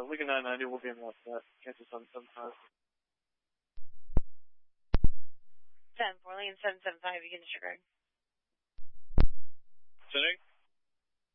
Lincoln 990 will be in that. Kansas 775. 10-4, Lincoln 775, you can disregard. Sending.